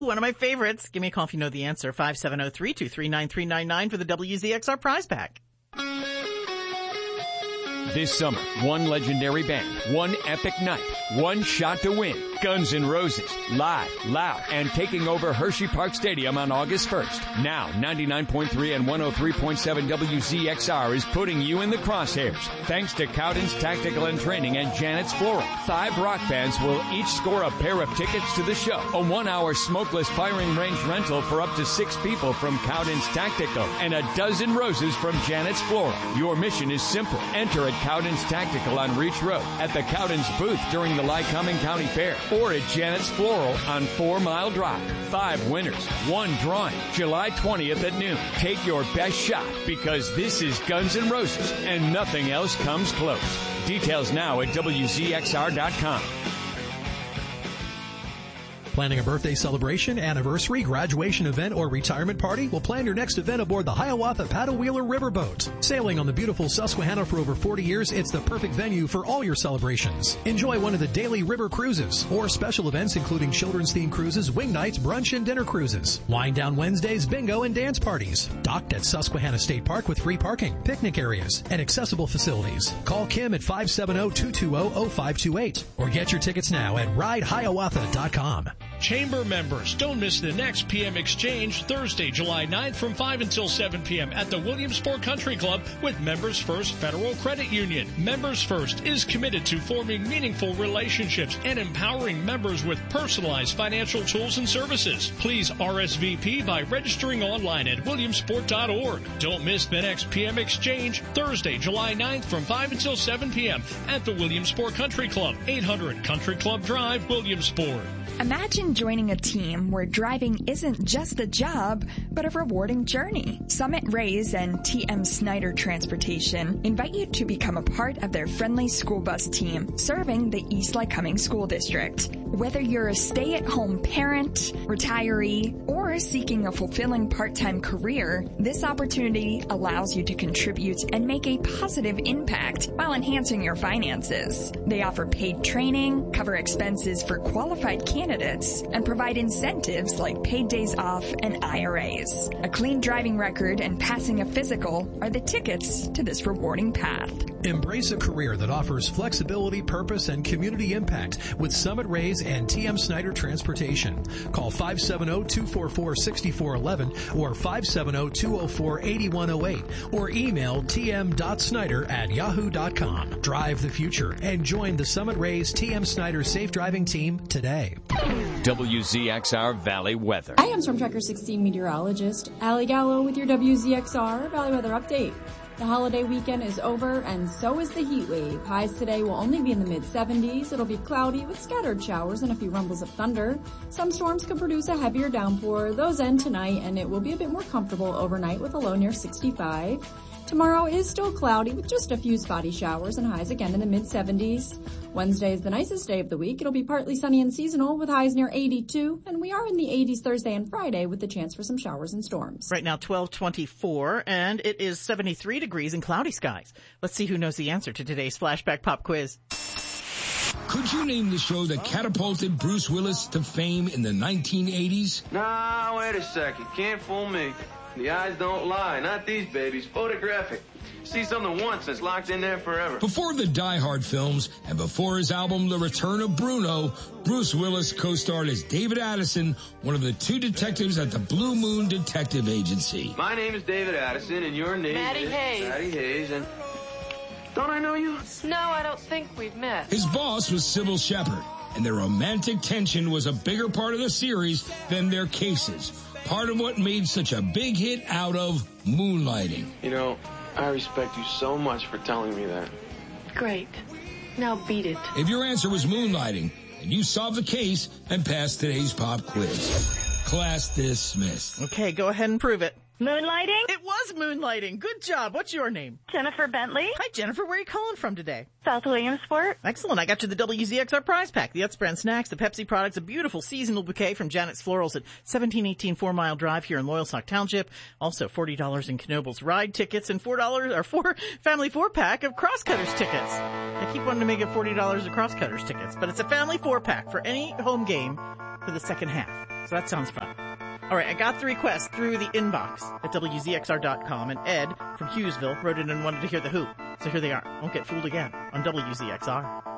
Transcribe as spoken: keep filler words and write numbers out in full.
One of my favorites. Give me a call if you know the answer. five seven zero, three two three, nine three nine nine for the W Z X R prize pack. This summer, one legendary band, one epic night, one shot to win. Guns N' Roses, live, loud, and taking over Hershey Park Stadium on August first. Now, ninety-nine point three and one oh three point seven W Z X R is putting you in the crosshairs. Thanks to Cowden's Tactical and Training and Janet's Floral. Five rock bands will each score a pair of tickets to the show. A one-hour smokeless firing range rental for up to six people from Cowden's Tactical, and a dozen roses from Janet's Floral. Your mission is simple. Enter at Cowden's Tactical on Reach Road, at the Cowden's booth during the Lycoming County Fair, or at Janet's Floral on Four Mile Drive. Five winners, one drawing, July twentieth at noon. Take your best shot, because this is Guns N' Roses, and nothing else comes close. Details now at W Z X R dot com. Planning a birthday celebration, anniversary, graduation event, or retirement party? Well, plan your next event aboard the Hiawatha Paddle Wheeler Riverboat. Sailing on the beautiful Susquehanna for over forty years, it's the perfect venue for all your celebrations. Enjoy one of the daily river cruises or special events including children's themed cruises, wing nights, brunch, and dinner cruises. Wind down Wednesdays, bingo, and dance parties. Docked at Susquehanna State Park with free parking, picnic areas, and accessible facilities. Call Kim at five seven zero, two two zero, zero five two eight or get your tickets now at ride hiawatha dot com. Chamber members, don't miss the next P M Exchange Thursday, July ninth from five until seven p.m. at the Williamsport Country Club with Members First Federal Credit Union. Members First is committed to forming meaningful relationships and empowering members with personalized financial tools and services. Please R S V P by registering online at williamsport dot org. Don't miss the next P M Exchange Thursday, July ninth from five until seven p.m. at the Williamsport Country Club, eight hundred Country Club Drive, Williamsport. Imagine joining a team where driving isn't just a job, but a rewarding journey. Summit Rays and T M Snyder Transportation invite you to become a part of their friendly school bus team serving the East Lycoming School District. Whether you're a stay-at-home parent, retiree, or seeking a fulfilling part-time career, this opportunity allows you to contribute and make a positive impact while enhancing your finances. They offer paid training, cover expenses for qualified candidates, and provide incentives like paid days off and I R As. A clean driving record and passing a physical are the tickets to this rewarding path. Embrace a career that offers flexibility, purpose, and community impact with Summit Rays and T M Snyder Transportation. Call five seven zero, two four four, six four one one or five seven zero, two zero four, eight one zero eight or email t m dot snyder at yahoo dot com. Drive the future and join the Summit Rays T M Snyder Safe Driving Team today. W Z X R Valley Weather. I am Storm Tracker sixteen meteorologist Allie Gallo with your W Z X R Valley Weather Update. The holiday weekend is over, and so is the heat wave. Highs today will only be in the mid seventies. It'll be cloudy with scattered showers and a few rumbles of thunder. Some storms could produce a heavier downpour. Those end tonight, and it will be a bit more comfortable overnight with a low near sixty-five. Tomorrow is still cloudy with just a few spotty showers and highs again in the mid seventies. Wednesday is the nicest day of the week. It'll be partly sunny and seasonal with highs near eighty-two, and we are in the eighties Thursday and Friday with the chance for some showers and storms. Right now, twelve twenty-four, and it is seventy-three degrees and cloudy skies. Let's see who knows the answer to today's Flashback Pop Quiz. Could you name the show that catapulted Bruce Willis to fame in the nineteen eighties? Nah, wait a second. Can't fool me. The eyes don't lie. Not these babies. Photographic. See something once, it's locked in there forever. Before the Die Hard films and before his album The Return of Bruno, Bruce Willis co-starred as David Addison, one of the two detectives at the Blue Moon Detective Agency. My name is David Addison, and your name Maddie is... Hayes. Maddie Hayes, and... Don't I know you? No, I don't think we've met. His boss was Sybil Shepherd, and their romantic tension was a bigger part of the series than their cases. Part of what made such a big hit out of Moonlighting. You know, I respect you so much for telling me that. Great. Now beat it. If your answer was Moonlighting, and you solved the case and passed today's pop quiz. Class dismissed. Okay, go ahead and prove it. Moonlighting? It was Moonlighting. Good job. What's your name? Jennifer Bentley. Hi, Jennifer. Where are you calling from today? South Williamsport. Excellent. I got you the W Z X R prize pack, the Utz brand snacks, the Pepsi products, a beautiful seasonal bouquet from Janet's Florals at seventeen eighteen Four Mile Drive here in Loyalsock Township. Also forty dollars in Knoebels ride tickets and four dollars or four family four pack of Crosscutters tickets. I keep wanting to make it forty dollars of Crosscutters tickets, but it's a family four pack for any home game for the second half. So that sounds fun. All right, I got the request through the inbox at W Z X R dot com, and Ed from Hughesville wrote in and wanted to hear the Who. So here they are. Won't get fooled again on W Z X R.